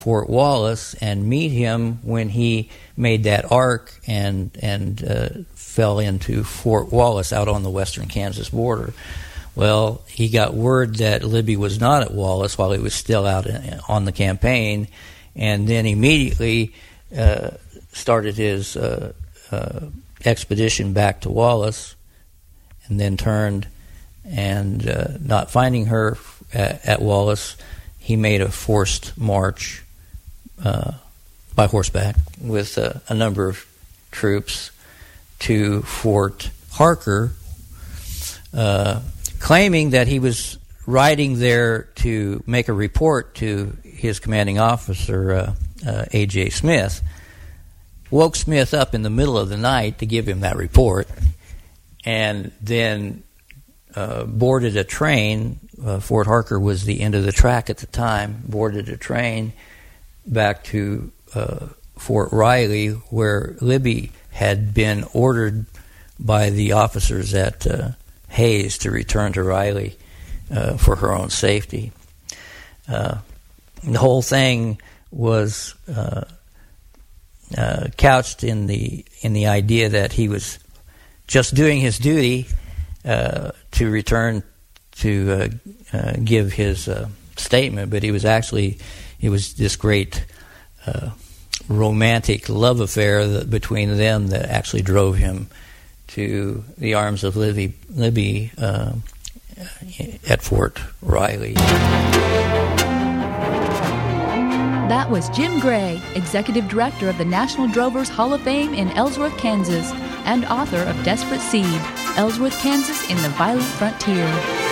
Fort Wallace and meet him when he made that arc and fell into Fort Wallace out on the western Kansas border. Well, he got word that Libby was not at Wallace while he was still out on the campaign, and then immediately started his expedition back to Wallace, and then turned, and not finding her at Wallace, he made a forced march by horseback with a number of troops to Fort Harker, claiming that he was riding there to make a report to his commanding officer, A.J. Smith. Woke Smith up in the middle of the night to give him that report, and then boarded a train. Fort Harker was the end of the track at the time. Boarded a train back to Fort Riley, where Libby had been ordered by the officers at Hayes to return to Riley for her own safety. The whole thing was couched in the idea that he was just doing his duty to return to give his statement, but it was this great romantic love affair between them that actually drove him to the arms of Libby at Fort Riley. That was Jim Gray, Executive Director of the National Drovers Hall of Fame in Ellsworth, Kansas, and author of Desperate Seed, Ellsworth, Kansas in the Violent Frontier.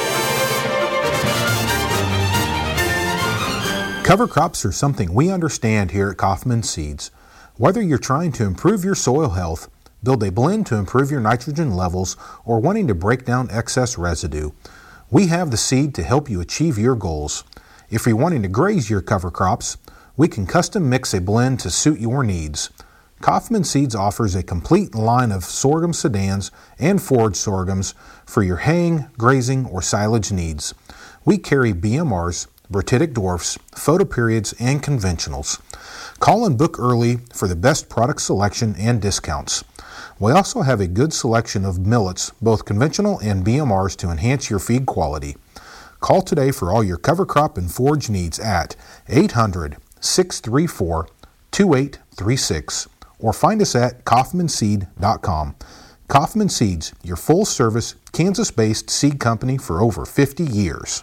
Cover crops are something we understand here at Kaufman Seeds. Whether you're trying to improve your soil health, build a blend to improve your nitrogen levels, or wanting to break down excess residue, we have the seed to help you achieve your goals. If you're wanting to graze your cover crops, we can custom mix a blend to suit your needs. Kaufman Seeds offers a complete line of sorghum sedans and forage sorghums for your haying, grazing, or silage needs. We carry BMRs, Bratitic dwarfs, photoperiods, and conventionals. Call and book early for the best product selection and discounts. We also have a good selection of millets, both conventional and BMRs, to enhance your feed quality. Call today for all your cover crop and forage needs at 800-634-2836 or find us at kaufmanseed.com. Kaufman Seeds, your full-service, Kansas-based seed company for over 50 years.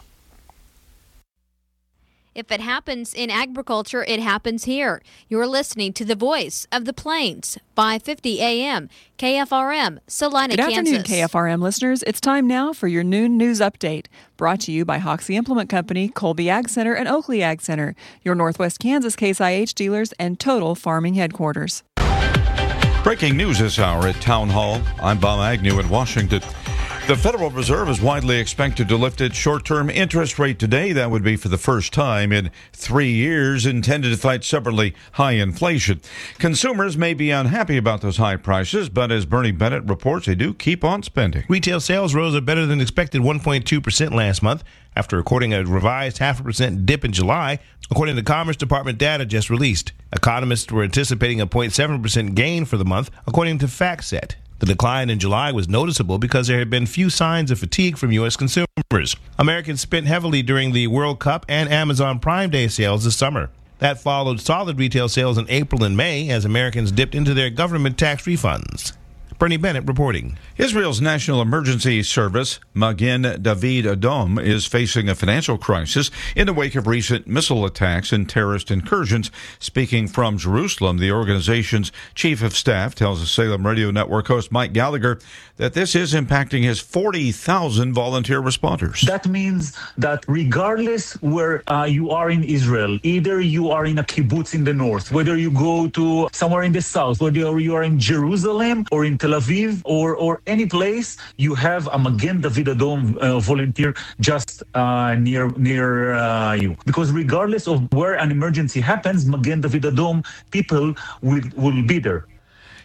If it happens in agriculture, it happens here. You're listening to the voice of the Plains, 550 AM, KFRM, Salina, Good Kansas. afternoon, KFRM listeners. It's time now for your noon news update, brought to you by Hoxie Implement Company, Colby Ag Center, and Oakley Ag Center, your Northwest Kansas Case IH dealers and Total Farming headquarters. Breaking news this hour at Town Hall. I'm Bob Agnew in Washington. The Federal Reserve is widely expected to lift its short-term interest rate today. That would be for the first time in 3 years, intended to fight stubbornly high inflation. Consumers may be unhappy about those high prices, but as Bernie Bennett reports, they do keep on spending. Retail sales rose a better than expected 1.2% last month, after recording a revised 0.5% dip in July, according to Commerce Department data just released. Economists were anticipating a 0.7% gain for the month, according to FactSet. The decline in July was noticeable because there had been few signs of fatigue from U.S. consumers. Americans spent heavily during the World Cup and Amazon Prime Day sales this summer. That followed solid retail sales in April and May as Americans dipped into their government tax refunds. Bernie Bennett reporting. Israel's National Emergency Service, Magen David Adom, is facing a financial crisis in the wake of recent missile attacks and terrorist incursions. Speaking from Jerusalem, the organization's chief of staff tells the Salem Radio Network host Mike Gallagher that this is impacting his 40,000 volunteer responders. That means that regardless where you are in Israel, either you are in a kibbutz in the north, whether you go to somewhere in the south, whether you are in Jerusalem or in Tel Aviv or any place, you have a Magen David Adom volunteer just near you. Because regardless of where an emergency happens, Magen David Adom people will be there.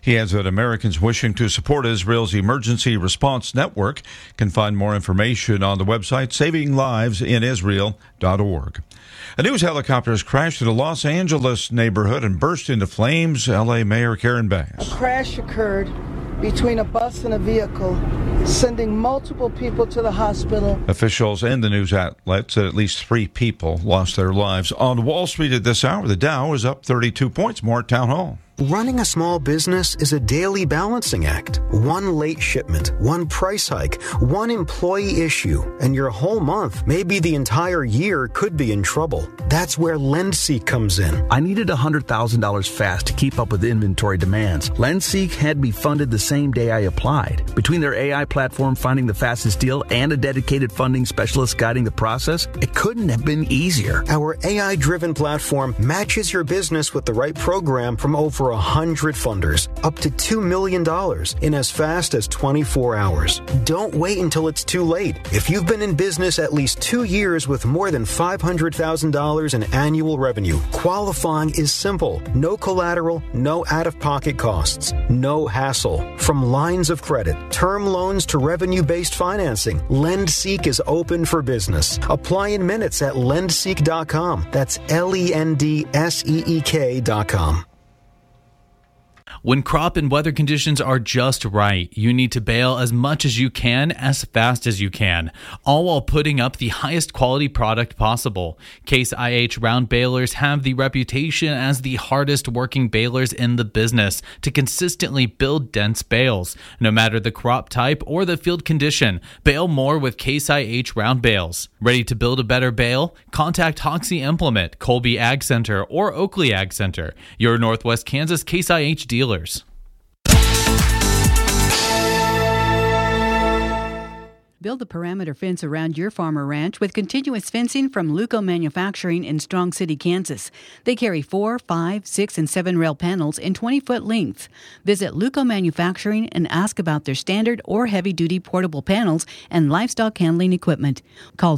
He adds that Americans wishing to support Israel's emergency response network can find more information on the website savinglivesinisrael.org. A news helicopter has crashed in a Los Angeles neighborhood and burst into flames. L.A. Mayor Karen Bass. A crash occurred between a bus and a vehicle, sending multiple people to the hospital. Officials and the news outlet said at least 3 people lost their lives. On Wall Street at this hour, the Dow is up 32 points. More at Town Hall. Running a small business is a daily balancing act. One late shipment, one price hike, one employee issue, and your whole month, maybe the entire year, could be in trouble. That's where LendSeek comes in. I needed $100,000 fast to keep up with inventory demands. LendSeek had me funded the same day I applied. Between their AI platform finding the fastest deal and a dedicated funding specialist guiding the process, it couldn't have been easier. Our AI-driven platform matches your business with the right program from over 100 funders, up to $2 million in as fast as 24 hours. Don't wait until it's too late. If you've been in business at least 2 years with more than $500,000 in annual revenue, qualifying is simple. No collateral, no out-of-pocket costs, no hassle. From lines of credit, term loans to revenue-based financing, LendSeek is open for business. Apply in minutes at lendseek.com. That's LENDSEEK.com. When crop and weather conditions are just right, you need to bale as much as you can, as fast as you can, all while putting up the highest quality product possible. Case IH round balers have the reputation as the hardest working balers in the business to consistently build dense bales. No matter the crop type or the field condition, bale more with Case IH round bales. Ready to build a better bale? Contact Hoxie Implement, Colby Ag Center, or Oakley Ag Center, your Northwest Kansas Case IH dealer. Build a perimeter fence around your farm or ranch with continuous fencing from Luco Manufacturing in Strong City, Kansas. They carry 4, 5, 6, and 7 rail panels in 20-foot length. Visit Luco Manufacturing and ask about their standard or heavy-duty portable panels and livestock handling equipment. Call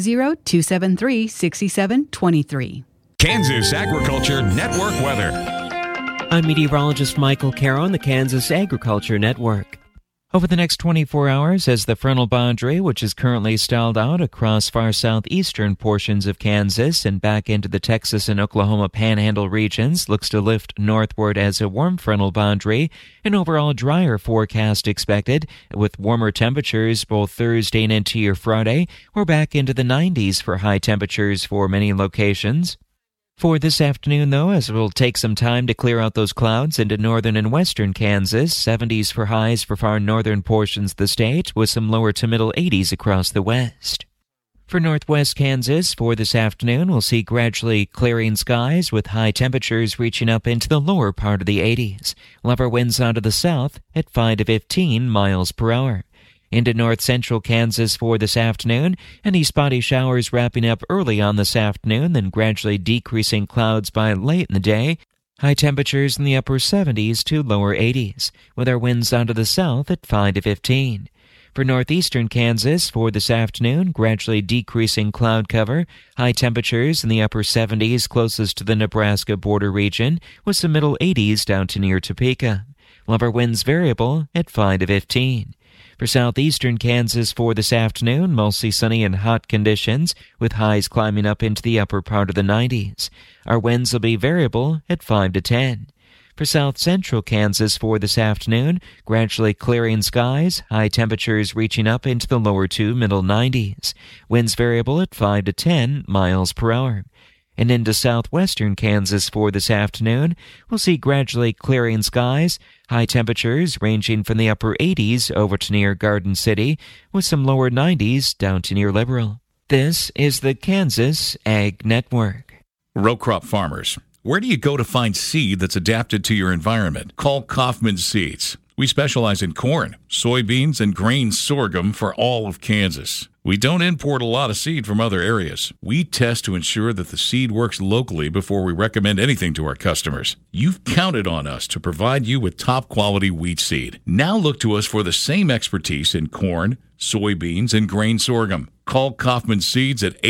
620-273-6723. Kansas Agriculture Network weather. I'm meteorologist Michael Caro on the Kansas Agriculture Network. Over the next 24 hours, as the frontal boundary, which is currently stalled out across far southeastern portions of Kansas and back into the Texas and Oklahoma panhandle regions, looks to lift northward as a warm frontal boundary, an overall drier forecast expected, with warmer temperatures both Thursday and into your Friday. We're back into the 90s for high temperatures for many locations. For this afternoon, though, as it will take some time to clear out those clouds into northern and western Kansas, 70s for highs for far northern portions of the state, with some lower to middle 80s across the west. For northwest Kansas, for this afternoon, we'll see gradually clearing skies with high temperatures reaching up into the lower part of the 80s. We'll have our winds out of the south at 5 to 15 miles per hour. Into north-central Kansas for this afternoon, any spotty showers wrapping up early on this afternoon, then gradually decreasing clouds by late in the day. High temperatures in the upper 70s to lower 80s, with our winds out of the south at 5 to 15. For northeastern Kansas for this afternoon, gradually decreasing cloud cover, high temperatures in the upper 70s closest to the Nebraska border region, with some middle 80s down to near Topeka. We'll have our winds variable at 5 to 15. For southeastern Kansas for this afternoon, mostly sunny and hot conditions, with highs climbing up into the upper part of the 90s. Our winds will be variable at 5 to 10. For south central Kansas for this afternoon, gradually clearing skies, high temperatures reaching up into the lower to middle 90s. Winds variable at 5 to 10 miles per hour. And into southwestern Kansas for this afternoon, we'll see gradually clearing skies, high temperatures ranging from the upper 80s over to near Garden City, with some lower 90s down to near Liberal. This is the Kansas Ag Network. Row crop farmers, where do you go to find seed that's adapted to your environment? Call Kaufman Seeds. We specialize in corn, soybeans, and grain sorghum for all of Kansas. We don't import a lot of seed from other areas. We test to ensure that the seed works locally before we recommend anything to our customers. You've counted on us to provide you with top-quality wheat seed. Now look to us for the same expertise in corn, soybeans, and grain sorghum. Call Kaufman Seeds at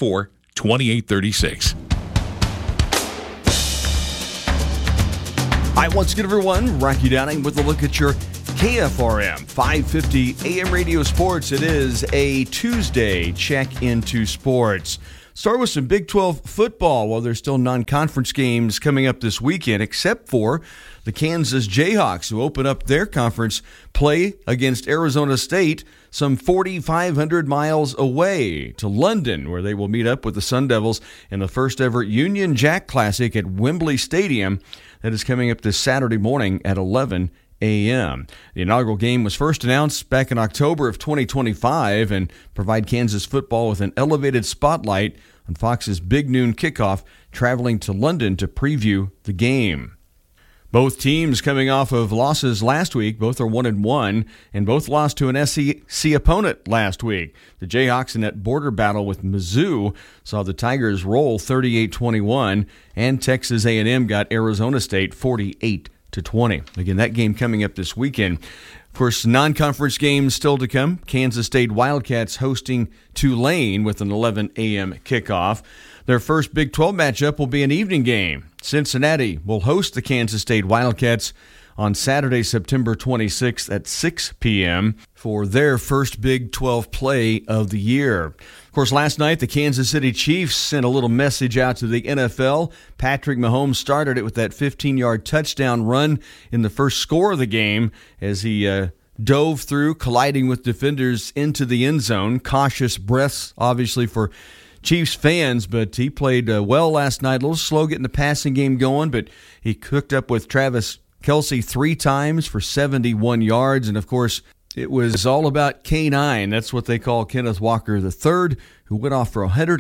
800-634-2836. Hi, once again, everyone. Rocky Downing with a look at your KFRM 550 AM Radio Sports. It is a Tuesday check into sports. Start with some Big 12 football. Well, there's still non-conference games coming up this weekend, except for the Kansas Jayhawks, who open up their conference play against Arizona State some 4,500 miles away to London, where they will meet up with the Sun Devils in the first ever Union Jack Classic at Wembley Stadium. That is coming up this Saturday morning at 11 a.m. The inaugural game was first announced back in October of 2025 and provide Kansas football with an elevated spotlight on Fox's Big Noon kickoff, traveling to London to preview the game. Both teams coming off of losses last week. Both are 1-1, and both lost to an SEC opponent last week. The Jayhawks in that border battle with Mizzou saw the Tigers roll 38-21, and Texas A&M got Arizona State 48-20. Again, that game coming up this weekend. Of course, non-conference games still to come. Kansas State Wildcats hosting Tulane with an 11 a.m. kickoff. Their first Big 12 matchup will be an evening game. Cincinnati will host the Kansas State Wildcats on Saturday, September 26th at 6 p.m. for their first Big 12 play of the year. Of course, last night, the Kansas City Chiefs sent a little message out to the NFL. Patrick Mahomes started it with that 15-yard touchdown run in the first score of the game as he dove through, colliding with defenders into the end zone. Cautious breaths, obviously, for Chiefs fans, but he played well last night. A little slow getting the passing game going, but he cooked up with Travis Kelce 3 times for 71 yards. And, of course, it was all about K9. That's what they call Kenneth Walker III, who went off for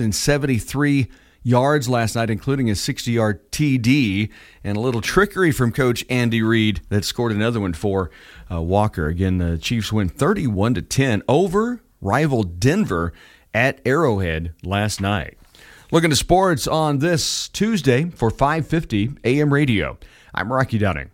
173 yards last night, including a 60-yard TD, and a little trickery from Coach Andy Reid that scored another one for Walker. Again, the Chiefs win 31-10 over rival Denver at Arrowhead last night. Looking to sports on this Tuesday for 550 AM Radio. I'm Rocky Downing.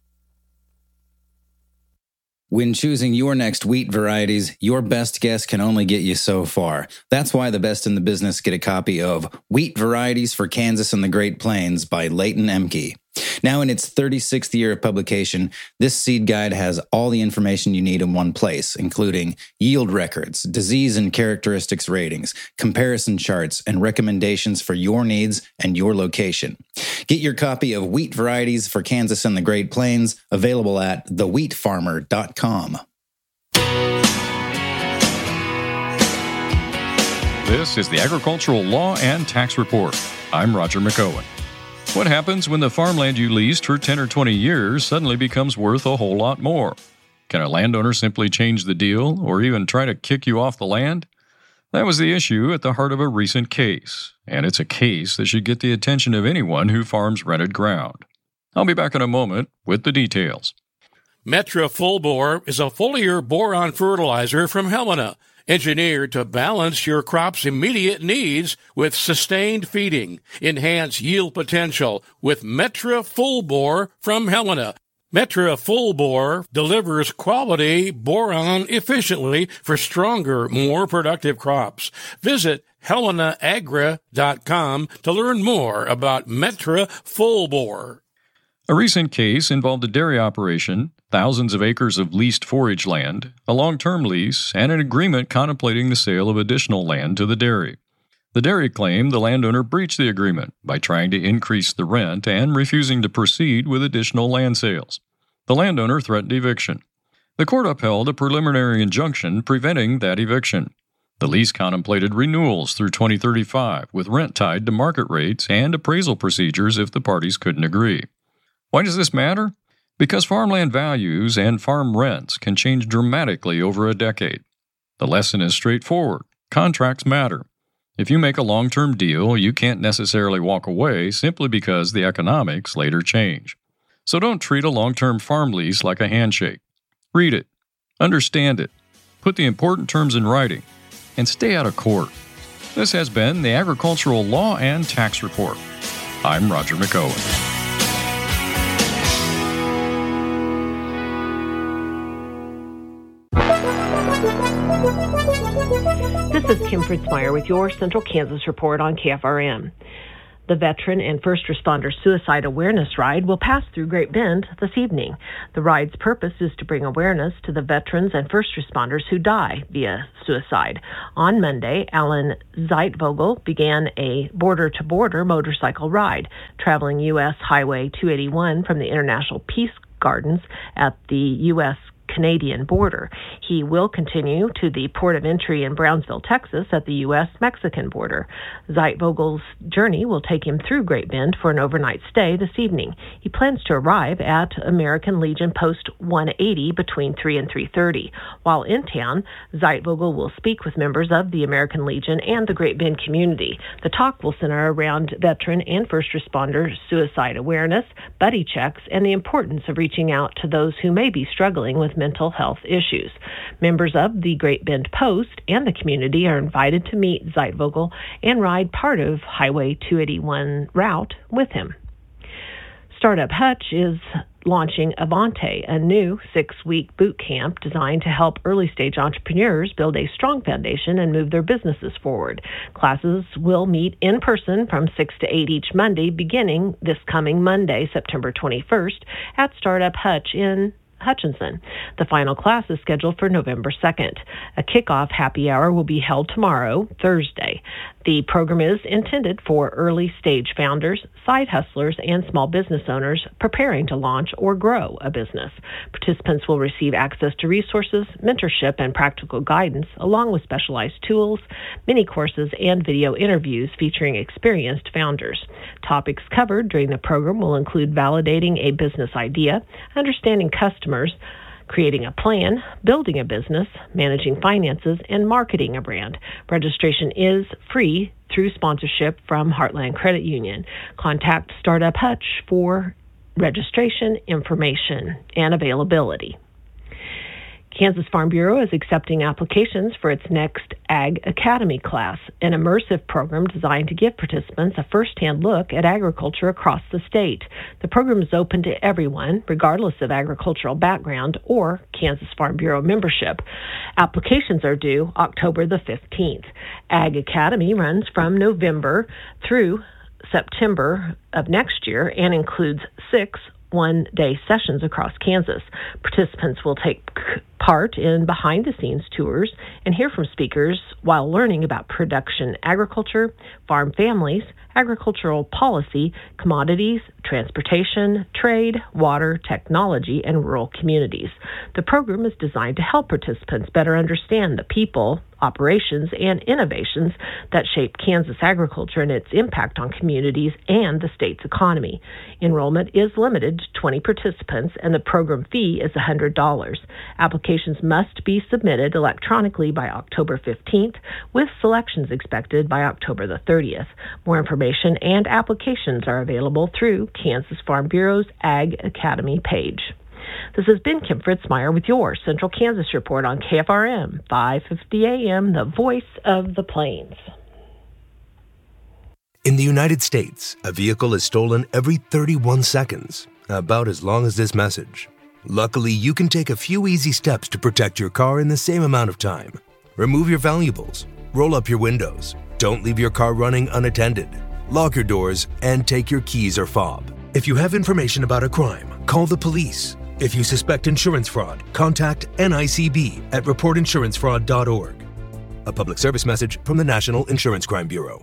When choosing your next wheat varieties, your best guess can only get you so far. That's why the best in the business get a copy of Wheat Varieties for Kansas and the Great Plains by Leighton Emke. Now in its 36th year of publication, this seed guide has all the information you need in one place, including yield records, disease and characteristics ratings, comparison charts, and recommendations for your needs and your location. Get your copy of Wheat Varieties for Kansas and the Great Plains, available at thewheatfarmer.com. This is the Agricultural Law and Tax Report. I'm Roger McOwen. What happens when the farmland you leased for 10 or 20 years suddenly becomes worth a whole lot more? Can a landowner simply change the deal or even try to kick you off the land? That was the issue at the heart of a recent case, and it's a case that should get the attention of anyone who farms rented ground. I'll be back in a moment with the details. Metra Full Bore is a foliar boron fertilizer from Helena, engineered to balance your crop's immediate needs with sustained feeding. Enhance yield potential with Metra Full Bore from Helena. Metra Full Bore delivers quality boron efficiently for stronger, more productive crops. Visit HelenaAgra.com to learn more about Metra Full Bore. A recent case involved a dairy operation, thousands of acres of leased forage land, a long-term lease, and an agreement contemplating the sale of additional land to the dairy. The dairy claimed the landowner breached the agreement by trying to increase the rent and refusing to proceed with additional land sales. The landowner threatened eviction. The court upheld a preliminary injunction preventing that eviction. The lease contemplated renewals through 2035 with rent tied to market rates and appraisal procedures if the parties couldn't agree. Why does this matter? Because farmland values and farm rents can change dramatically over a decade. The lesson is straightforward. Contracts matter. If you make a long-term deal, you can't necessarily walk away simply because the economics later change. So don't treat a long-term farm lease like a handshake. Read it, understand it, put the important terms in writing, and stay out of court. This has been the Agricultural Law and Tax Report. I'm Roger McOwen. This is Kim Fritzmeyer with your Central Kansas Report on KFRM. The Veteran and First Responder Suicide Awareness Ride will pass through Great Bend this evening. The ride's purpose is to bring awareness to the veterans and first responders who die via suicide. On Monday, Alan Zeitvogel began a border-to-border motorcycle ride, traveling U.S. Highway 281 from the International Peace Gardens at the U.S. Canadian border. He will continue to the port of entry in Brownsville, Texas at the U.S.-Mexican border. Zeitvogel's journey will take him through Great Bend for an overnight stay this evening. He plans to arrive at American Legion Post 180 between 3 and 3:30. While in town, Zeitvogel will speak with members of the American Legion and the Great Bend community. The talk will center around veteran and first responder suicide awareness, buddy checks, and the importance of reaching out to those who may be struggling with mental health issues. Members of the Great Bend Post and the community are invited to meet Zeitvogel and ride part of Highway 281 route with him. Startup Hutch is launching Avante, a new 6-week boot camp designed to help early-stage entrepreneurs build a strong foundation and move their businesses forward. Classes will meet in person from 6 to 8 each Monday, beginning this coming Monday, September 21st, at Startup Hutch in Hutchinson. The final class is scheduled for November 2nd. A kickoff happy hour will be held tomorrow, Thursday. The program is intended for early-stage founders, side hustlers, and small business owners preparing to launch or grow a business. Participants will receive access to resources, mentorship, and practical guidance, along with specialized tools, mini courses, and video interviews featuring experienced founders. Topics covered during the program will include validating a business idea, understanding customers, creating a plan, building a business, managing finances, and marketing a brand. Registration is free through sponsorship from Heartland Credit Union. Contact Startup Hutch for registration, information, and availability. Kansas Farm Bureau is accepting applications for its next Ag Academy class, an immersive program designed to give participants a first-hand look at agriculture across the state. The program is open to everyone, regardless of agricultural background or Kansas Farm Bureau membership. Applications are due October the 15th. Ag Academy runs from November through September of next year and includes 6 one-day sessions across Kansas. Participants will take part in behind-the-scenes tours and hear from speakers while learning about production agriculture, farm families, agricultural policy, commodities, transportation, trade, water, technology, and rural communities. The program is designed to help participants better understand the people, operations, and innovations that shape Kansas agriculture and its impact on communities and the state's economy. Enrollment is limited to 20 participants, and the program fee is $100. Applications must be submitted electronically by October 15th, with selections expected by October the 30th. More information and applications are available through Kansas Farm Bureau's Ag Academy page. This has been Kim Fritzmeyer with your Central Kansas Report on KFRM 550 AM, the voice of the plains. In the United States, a vehicle is stolen every 31 seconds, about as long as this message. Luckily, you can take a few easy steps to protect your car in the same amount of time. Remove your valuables, roll up your windows, don't leave your car running unattended, lock your doors, and take your keys or fob. If you have information about a crime, call the police. If you suspect insurance fraud, contact NICB at reportinsurancefraud.org. A public service message from the National Insurance Crime Bureau.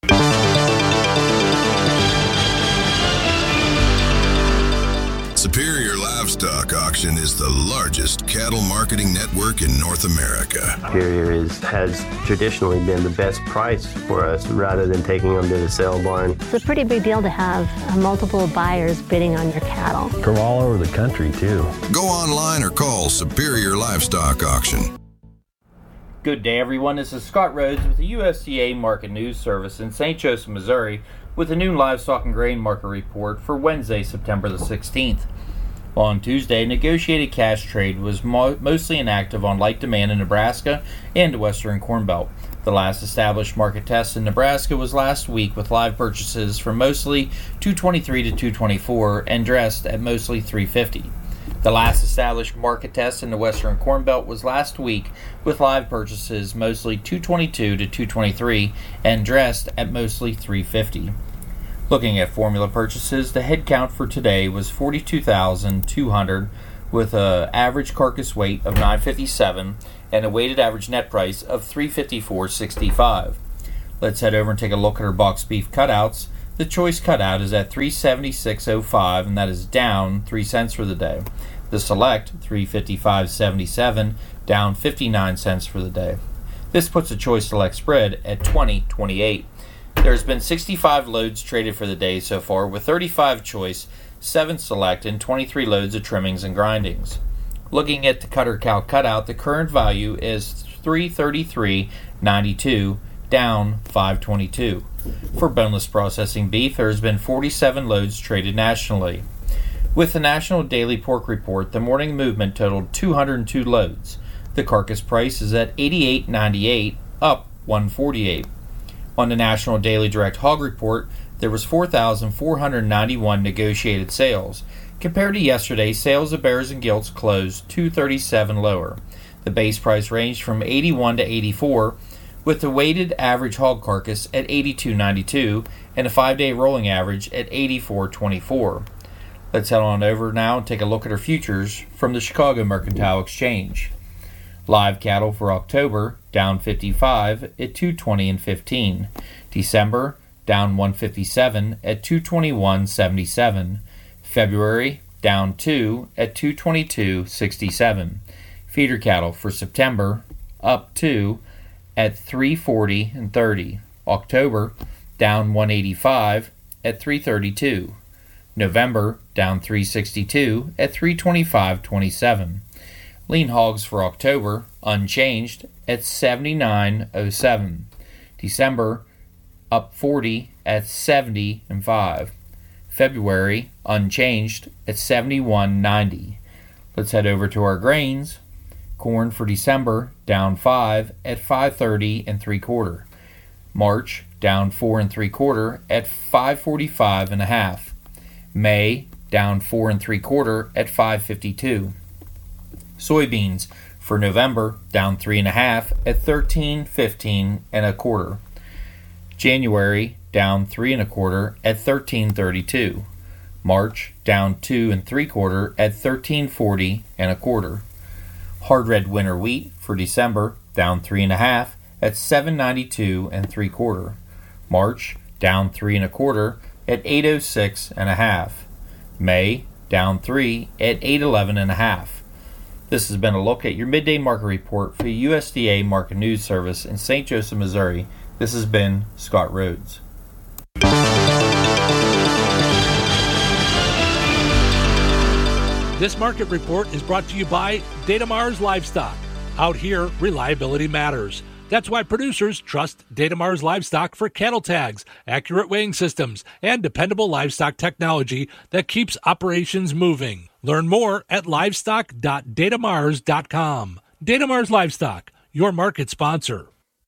Superior Livestock Auction is the largest cattle marketing network in North America. Superior has traditionally been the best price for us rather than taking them to the sale barn. It's a pretty big deal to have multiple buyers bidding on your cattle. From all over the country, too. Go online or call Superior Livestock Auction. Good day, everyone. This is Scott Rhodes with the USDA Market News Service in St. Joseph, Missouri, with a noon livestock and grain market report for Wednesday, September the 16th. On Tuesday, negotiated cash trade was mostly inactive on light demand in Nebraska and the Western Corn Belt. The last established market test in Nebraska was last week, with live purchases from mostly 223 to 224 and dressed at mostly 350. The last established market test in the Western Corn Belt was last week, with live purchases mostly 222 to 223 and dressed at mostly 350. Looking at formula purchases, the head count for today was 42,200 with an average carcass weight of 957 and a weighted average net price of $354.65. Let's head over and take a look at our boxed beef cutouts. The choice cutout is at $376.05, and that is down 3 cents for the day. The select, $355.77, down 59 cents for the day. This puts the choice select spread at $20.28. There's been 65 loads traded for the day so far, with 35 choice, 7 select, and 23 loads of trimmings and grindings. Looking at the cutter cow cutout, the current value is $333.92, down $5.22. For boneless processing beef, there has been 47 loads traded nationally. With the National Daily Pork Report, the morning movement totaled 202 loads. The carcass price is at $88.98, up $1.48. On the National Daily Direct Hog Report, there was 4,491 negotiated sales. Compared to yesterday, sales of bears and gilts closed 237 lower. The base price ranged from 81 to 84, with the weighted average hog carcass at 82.92 and a 5-day rolling average at 84.24. Let's head on over now and take a look at our futures from the Chicago Mercantile Exchange. Live cattle for October down 55 at 220.15. December down 157 at 221.77. February down 2 at 222.67. Feeder cattle for September up 2 at 340.30. October down 185 at 332. November down 362 at 325.27. Lean hogs for October unchanged at 79.07. December up 40 at 70.05. February unchanged at 71.90. Let's head over to our grains. Corn for December down 5 at 530 3/4. March down 4 3/4 at 545 1/2. May down 4 3/4 at 552. Soybeans for November down 3 1/2 at 13.15 1/4. January down 3 1/4 at 13.32. March down 2 3/4 at 13.40 1/4. Hard red winter wheat for December down 3 1/2 at 7.92 3/4. March down 3 1/4 at 8.06 1/2. May down 3 at 8.11 1/2. This has been a look at your midday market report for the USDA Market News Service in St. Joseph, Missouri. This has been Scott Rhodes. This market report is brought to you by Datamars Livestock. Out here, reliability matters. That's why producers trust Datamars Livestock for cattle tags, accurate weighing systems, and dependable livestock technology that keeps operations moving. Learn more at livestock.datamars.com. Datamars Livestock, your market sponsor.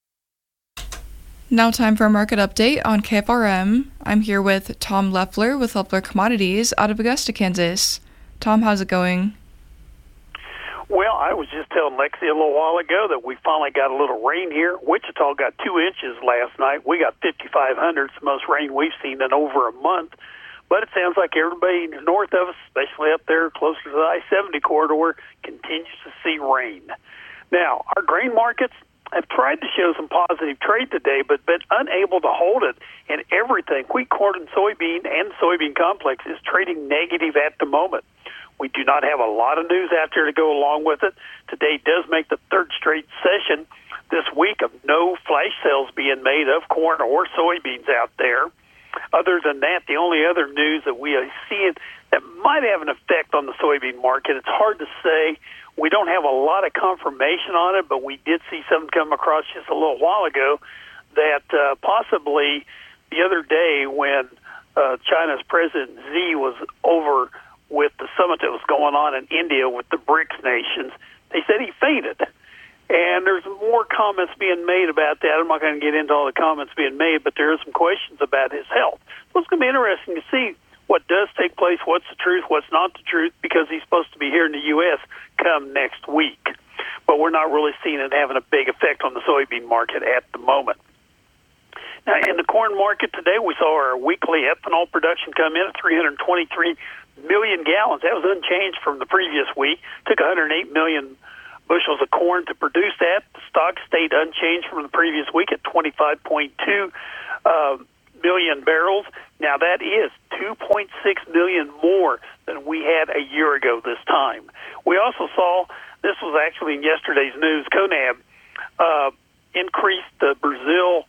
Now time for a market update on KFRM. I'm here with Tom Leffler with Leffler Commodities out of Augusta, Kansas. Tom, how's it going? Well, I was just telling Lexi a little while ago that we finally got a little rain here. Wichita got 2 inches last night. We got 5,500. It's the most rain we've seen in over a month. But it sounds like everybody north of us, especially up there closer to the I-70 corridor, continues to see rain. Now, our grain markets have tried to show some positive trade today, but been unable to hold it. And everything, wheat, corn, and soybean complex is trading negative at the moment. We do not have a lot of news out there to go along with it. Today does make the third straight session this week of no flash sales being made of corn or soybeans out there. Other than that, the only other news that we are seeing that might have an effect on the soybean market, it's hard to say. We don't have a lot of confirmation on it, but we did see something come across just a little while ago that possibly the other day when China's President Xi was over with the summit that was going on in India with the BRICS nations, they said he fainted. And there's more comments being made about that. I'm not going to get into all the comments being made, but there are some questions about his health. So it's going to be interesting to see what does take place, what's the truth, what's not the truth, because he's supposed to be here in the U.S. come next week. But we're not really seeing it having a big effect on the soybean market at the moment. Now, in the corn market today, we saw our weekly ethanol production come in at 323 million gallons. That was unchanged from the previous week. Took 108 million bushels of corn to produce that. The stock stayed unchanged from the previous week at 25.2 million barrels. Now, that is 2.6 million more than we had a year ago this time. We also saw, this was actually in yesterday's news, CONAB increased the Brazil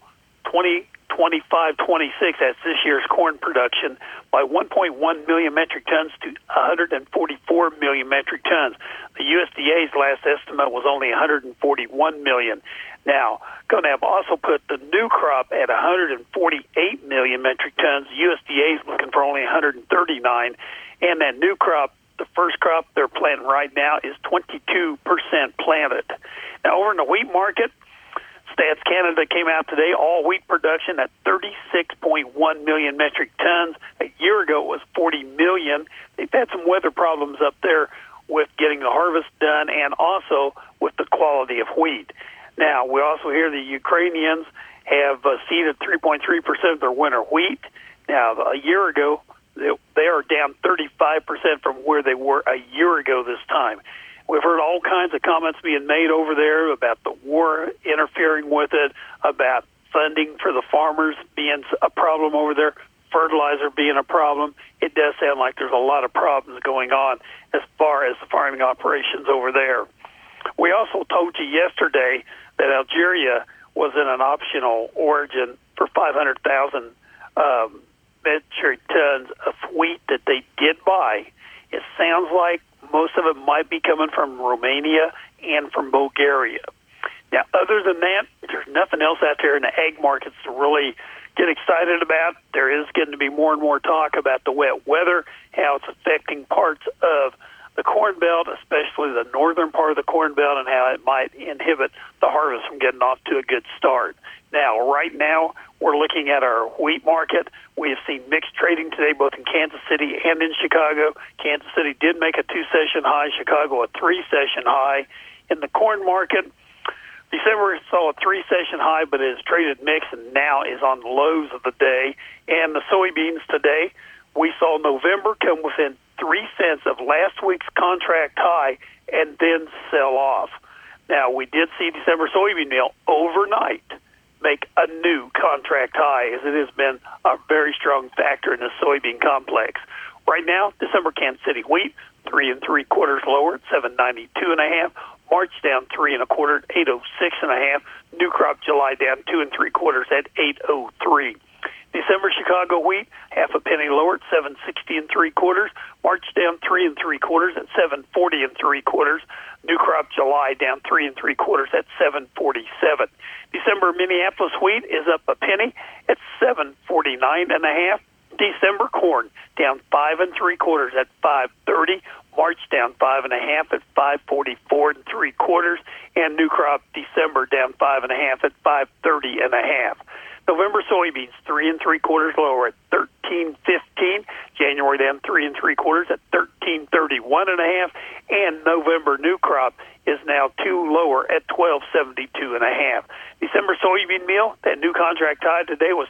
2025-26, that's this year's corn production, by 1.1 million metric tons to 144 million metric tons. The USDA's last estimate was only 141 million. Now, CONAB also put the new crop at 148 million metric tons. USDA is looking for only 139, and that new crop, the first crop they're planting right now, is 22% planted. Now, over in the wheat market, Stats Canada came out today, all wheat production at 36.1 million metric tons. A year ago, it was 40 million. They've had some weather problems up there with getting the harvest done and also with the quality of wheat. Now, we also hear the Ukrainians have seeded 3.3% of their winter wheat. Now, a year ago, they are down 35% from where they were a year ago this time. We've heard all kinds of comments being made over there about the war interfering with it, about funding for the farmers being a problem over there, fertilizer being a problem. It does sound like there's a lot of problems going on as far as the farming operations over there. We also told you yesterday that Algeria was in an optional origin for 500,000 metric tons of wheat that they did buy. It sounds like most of it might be coming from Romania and from Bulgaria. Now, other than that, there's nothing else out there in the ag markets to really get excited about. There is going to be more and more talk about the wet weather, how it's affecting parts of the Corn Belt, especially the northern part of the Corn Belt, and how it might inhibit the harvest from getting off to a good start. Now, right now, we're looking at our wheat market. We have seen mixed trading today, both in Kansas City and in Chicago. Kansas City did make a 2-session high, Chicago a 3-session high. In the corn market, December saw a 3-session high, but it is traded mixed and now is on the lows of the day. And the soybeans today, we saw November come within 3 cents of last week's contract high and then sell off. Now, we did see December soybean meal overnight make a new contract high, as it has been a very strong factor in the soybean complex. Right now, December Kansas City wheat, 3 3/4 lower at 792.5. March down 3 1/4 at 806.5. New crop July down 2 3/4 at 803. December Chicago wheat, half a penny lower at 760 3/4. March down 3 3/4 at 740 3/4. New crop July down 3 3/4 at 747. December Minneapolis wheat is up a penny at 749.5. December corn down 5 3/4 at 530. March down 5 1/2 at 544 3/4, and new crop December down 5 1/2 at 530.5. November soybeans 3 3/4 lower at 13.15. January down 3 3/4 at 13.31.5, and November new crop is now 2 lower at 12.72.5. December soybean meal, that new contract high today was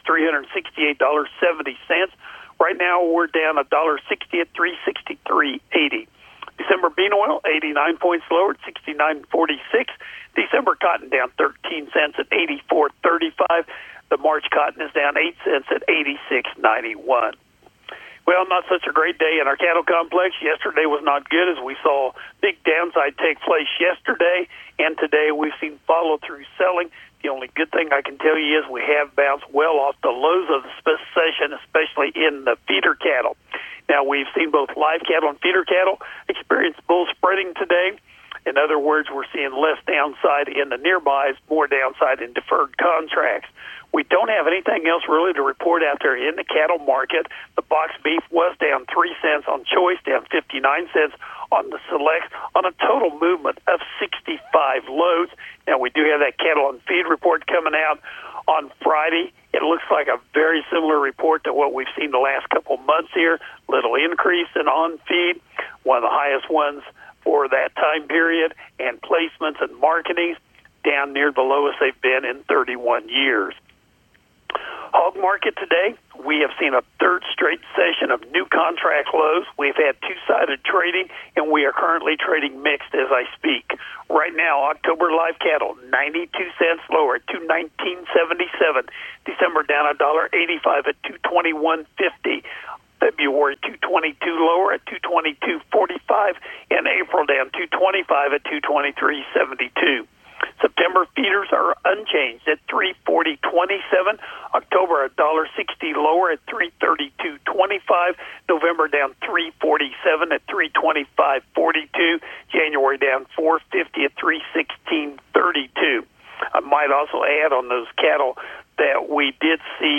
$368.70. Right now we're down $1.60 at 363.80. December bean oil 89 points lower at 69.46. December cotton down 13 cents at 84.35. The March cotton is down 8 cents at 86.91. Well, not such a great day in our cattle complex. Yesterday was not good, as we saw big downside take place yesterday, and today we've seen follow-through selling. The only good thing I can tell you is we have bounced well off the lows of the session, especially in the feeder cattle. Now, we've seen both live cattle and feeder cattle experience bull spreading today. In other words, we're seeing less downside in the nearbys, more downside in deferred contracts. We don't have anything else really to report out there in the cattle market. The box beef was down 3 cents on choice, down 59 cents on the select, on a total movement of 65 loads. Now, we do have that cattle and feed report coming out on Friday. It looks like a very similar report to what we've seen the last couple months here. Little increase in on-feed, one of the highest ones for that time period, and placements and marketings down near the lowest they've been in 31 years. Hog market today, we have seen a third straight session of new contract lows. We've had two-sided trading, and we are currently trading mixed as I speak. Right now, October live cattle, 92 cents lower at $219.77. December down $1.85 at $221.50. February 222 lower at 222.45, and April down 225 at 223.72. September feeders are unchanged at $340.27. October $1.60 lower at $332.25. November down $347 at $325.42. January down $450 at $316.32. I might also add on those cattle that we did see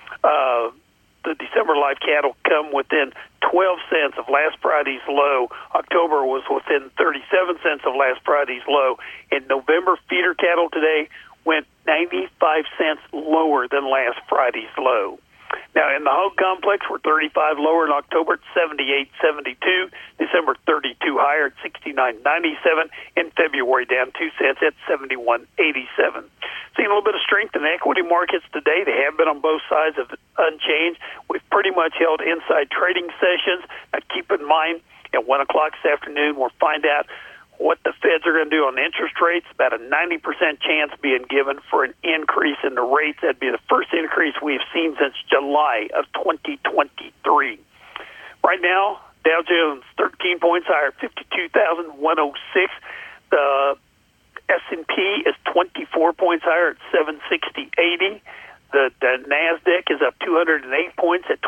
the December live cattle come within 12 cents of last Friday's low. October was within 37 cents of last Friday's low. And November feeder cattle today went 95 cents lower than last Friday's low. Now, in the hog complex, we're 35 lower in October at 78.72. December 32 higher at 69.97. In February down 2 cents at 71.87. Seeing a little bit of strength in equity markets today. They have been on both sides of unchanged. We've pretty much held inside trading sessions. Now, keep in mind, at 1 o'clock this afternoon, we'll find out what the Feds are going to do on interest rates. About a 90% chance being given for an increase in the rates. That'd be the first increase we've seen since July of 2023. Right now, Dow Jones 13 points higher, 52,106. The S&P is 24 points higher at 760.80. The NASDAQ is up 208 points at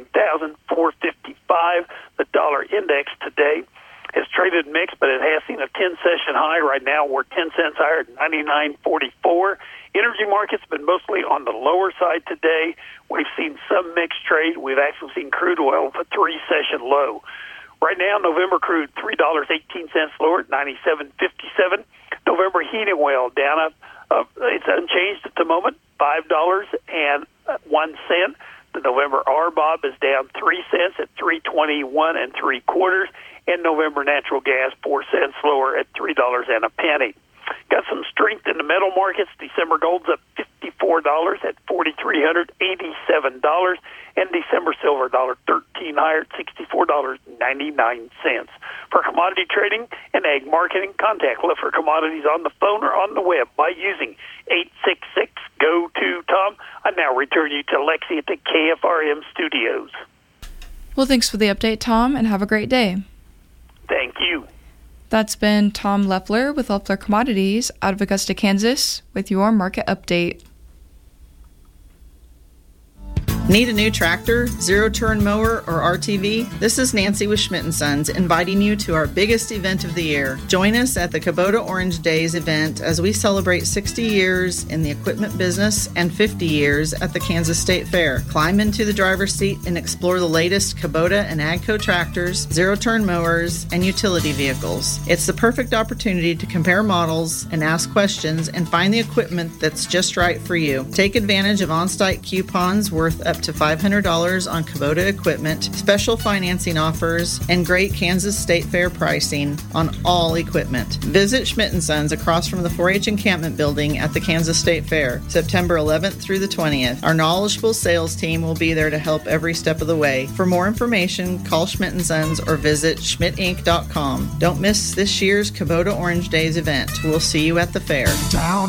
29,455. The dollar index today has traded mixed, but it has seen a 10-session high. Right now, we're 10 cents higher at 99.44. Energy markets have been mostly on the lower side today. We've seen some mixed trade. We've actually seen crude oil with a 3-session low. Right now, November crude, $3.18 lower at 97.57. November heating oil down it's unchanged at the moment, $5.01. The November RBOB is down 3 cents at 3.21 3/4. And November natural gas 4 cents lower at $3.01. Got some strength in the metal markets. December gold's up $54 at $4,387, and December silver $13 higher at $64.99. For commodity trading and ag marketing, contact Leffler Commodities on the phone or on the web by using 866-GO-TO-TOM. I now return you to Lexi at the KFRM studios. Well, thanks for the update, Tom, and have a great day. Thank you. That's been Tom Leffler with Leffler Commodities out of Augusta, Kansas, with your market update. Need a new tractor, zero-turn mower, or RTV? This is Nancy with Schmidt & Sons inviting you to our biggest event of the year. Join us at the Kubota Orange Days event as we celebrate 60 years in the equipment business and 50 years at the Kansas State Fair. Climb into the driver's seat and explore the latest Kubota and AGCO tractors, zero-turn mowers, and utility vehicles. It's the perfect opportunity to compare models and ask questions and find the equipment that's just right for you. Take advantage of on-site coupons worth up to $500 on Kubota equipment, special financing offers, and great Kansas State Fair pricing on all equipment. Visit Schmidt & Sons across from the 4-H encampment building at the Kansas State Fair, September 11th through the 20th. Our knowledgeable sales team will be there to help every step of the way. For more information, call Schmidt & Sons or visit schmidtinc.com. Don't miss this year's Kubota Orange Days event. We'll see you at the fair. Down